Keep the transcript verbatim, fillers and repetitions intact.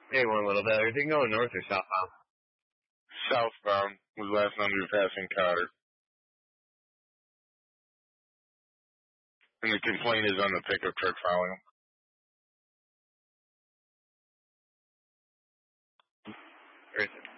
Hey, one little better. Is it going north or southbound? Southbound was the last time we were passing Cotter. And the complaint is on the pickup truck following him. Or is it?